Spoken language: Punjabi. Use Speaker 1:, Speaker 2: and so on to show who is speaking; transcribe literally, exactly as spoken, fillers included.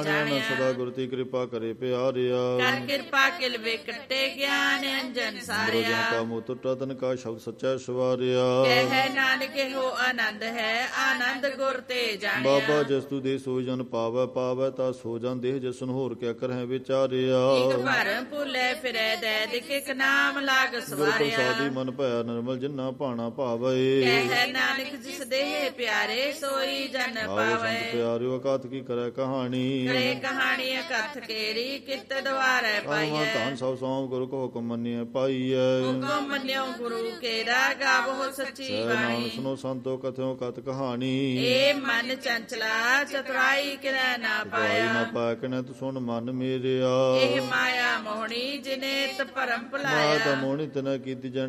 Speaker 1: ਸਦਾ ਗੁਰ ਦੀ ਕਿਰਪਾ ਕਰੇ ਪਿਆਰਿਆ।
Speaker 2: ਕਰ ਕਿਰਪਾ ਕਿਲ ਵੇਕਟੇ ਗਿਆਨ ਅੰਜਨ ਸਾਰਿਆ।
Speaker 1: ਕਾ ਮੂੰਹ ਟੁੱਟਾ ਤਨ ਕਾ ਸ਼ਬਦ ਸੱਚਾ ਸਵਾਰਿਆ।
Speaker 2: ਕਹਿ ਨਾਨਕ ਹੋ ਆਨੰਦ ਹੈ ਆਨੰਦ ਗੁਰ ਤੇ ਜਾਣਿਆ।
Speaker 1: ਬਾਬਾ ਜਿਸ ਤੂ ਦੇ ਸੋ ਜਨ ਪਾਵੈ ਪਾਵੈ ਤਾ ਸੋ ਜਨ ਦੇਹ ਜਸਨ ਹੋਰ ਕਿਆ ਕਰਹਿ ਵਿਚਾਰਿਆ।
Speaker 2: ਇਕ ਭਰਮ ਭੁਲੇ ਫਿਰੈ ਦੈਦ ਇਕ ਨਾਮ ਲਾਗ ਸਵਾਰਿਆ।
Speaker 1: ਗੁਰ ਪ੍ਰਸਾਦੀ ਮਨ ਭਇਆ ਨਿਰਮਲ ਜਿਨਾ ਭਾਣਾ ਭਾਵੇ।
Speaker 2: ਕਹਿ ਨਾਨਕ ਜਿਸ ਦੇਹ ਪਿਆਰੇ ਸੋਈ ਜਨ ਪਾਵੈ।
Speaker 1: ਪਿਆਰਿਓ ਅਕਾਥ ਕੀ ਕਰੈ ਕਹਾਣੀ।
Speaker 2: ਕਰੇ ਕਹਾਣੀ ਅਕਥ ਕੇਰੀ ਕਿਤ ਦਵਾਰੈ ਪਾਈਐ।
Speaker 1: ਧੰਨ ਸਭ ਸੋਮ ਗੁਰੂ ਕੋ ਹੁਕਮ ਮੰਨਿਐ ਪਾਈਐ।
Speaker 2: ਹੁਕਮ ਮੰਨਿਓ ਗੁਰੂ ਕੇਰਾ ਗਾਵੋ ਸੱਚੀ ਬਾਣੀ।
Speaker 1: ਸੁਨੋ ਸੰਤੋ ਕਥਿਓ ਕਤ ਕਹਾਣੀ।
Speaker 2: ਏ ਮਨ ਚੰਚਲਾ ਚਤੁਰਾਈ ਕਿਰੈ ਨਾ ਪਾਇਆ।
Speaker 1: ਨਾ ਪਾਇਆ ਕਿਨੈ ਤੂੰ ਸੁਣ ਮਨ ਮੇਰਿਆ।
Speaker 2: ਇਹ ਮਾਇਆ ਮੋਹਣੀ ਜਿਨੇ ਤ ਭਰਮ ਭੁਲਾਇਆ।
Speaker 1: ਮਾਤਾ ਮੋਹਣੀ ਤਨੈ ਕੀਤੀ ਜਨ